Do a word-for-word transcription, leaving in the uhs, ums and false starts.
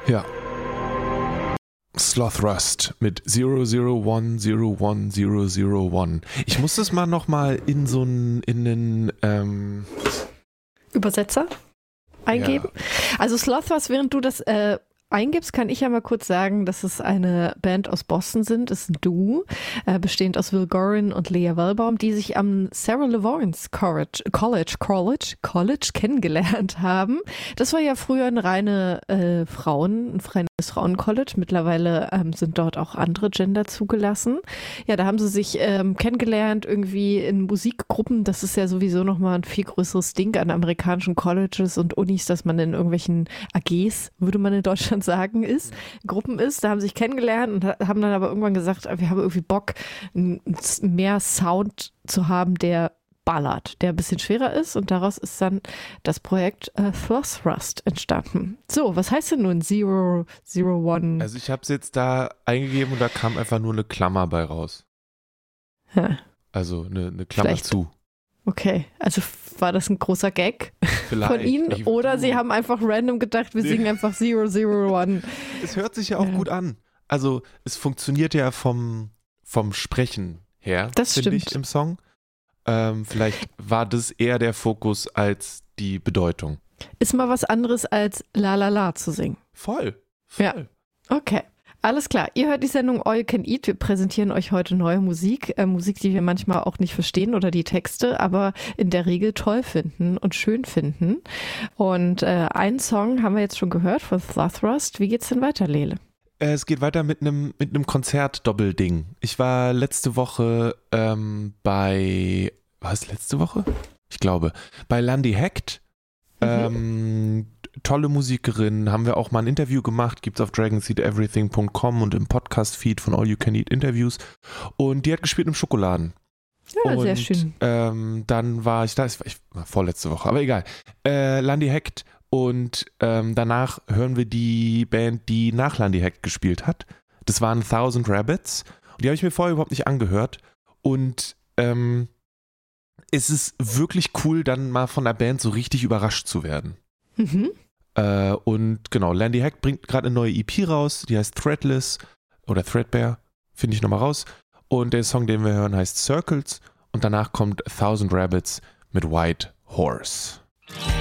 Ja. Sloth Rust mit zero zero one zero one zero zero one. Ich muss das mal nochmal in so einen, in einen ähm Übersetzer eingeben. Ja. Also Sloth Rust, während du das äh, eingibst, kann ich ja mal kurz sagen, dass es eine Band aus Boston sind. Es ist ein Duo, äh, bestehend aus Will Gorin und Lea Wellbaum, die sich am Sarah Lawrence College, College, College, College kennengelernt haben. Das war ja früher eine reine äh, Frauen, ein reines Frauencollege. Mittlerweile ähm, sind dort auch andere Gender zugelassen. Ja, da haben sie sich ähm, kennengelernt, irgendwie in Musikgruppen. Das ist ja sowieso nochmal ein viel größeres Ding an amerikanischen Colleges und Unis, dass man in irgendwelchen A Gs, würde man in Deutschland sagen, ist, Gruppen ist. Da haben sie sich kennengelernt und haben dann aber irgendwann gesagt, wir haben irgendwie Bock, mehr Sound zu haben, der ballert, der ein bisschen schwerer ist, und daraus ist dann das Projekt äh, Sloth Rust entstanden. So, was heißt denn nun zero zero one? Also ich habe es jetzt da eingegeben und da kam einfach nur eine Klammer bei raus. Ja. Also eine, eine Klammer Vielleicht. zu. Okay, also war das ein großer Gag Vielleicht. von Ihnen? Ich, oder Sie haben einfach random gedacht, wir nee. singen einfach zero zero one. Es hört sich ja auch ja. gut an. Also es funktioniert ja vom, vom Sprechen her, finde ich, im Song. Ähm, vielleicht war das eher der Fokus als die Bedeutung. Ist mal was anderes als La La La zu singen. Voll. voll. Ja, okay. Alles klar, ihr hört die Sendung All You Can Eat. Wir präsentieren euch heute neue Musik. Äh, Musik, die wir manchmal auch nicht verstehen oder die Texte, aber in der Regel toll finden und schön finden. Und äh, einen Song haben wir jetzt schon gehört von Sloth Rust. Wie geht's denn weiter, Lele? Es geht weiter mit einem mit einem Konzert-Doppelding. Ich war letzte Woche ähm, bei, war es letzte Woche? Ich glaube, bei Landy Hecht. Mhm. Ähm, tolle Musikerin, haben wir auch mal ein Interview gemacht, gibt's auf dragonseed everything punkt com und im Podcast-Feed von All You Can Eat Interviews. Und die hat gespielt im Schokoladen. Ja, und, sehr schön. Ähm, dann war ich da, ich war, ich war vorletzte Woche, aber egal. Äh, Landy Hecht. Und ähm, danach hören wir die Band, die nach Landy Hecht gespielt hat. Das waren Thousand Rabbits. Und die habe ich mir vorher überhaupt nicht angehört. Und ähm, es ist wirklich cool, dann mal von der Band so richtig überrascht zu werden. Mhm. Äh, und genau, Landy Hecht bringt gerade eine neue E P raus, die heißt Threadless oder Threadbare, finde ich nochmal raus. Und der Song, den wir hören, heißt Circles. Und danach kommt Thousand Rabbits mit White Horse.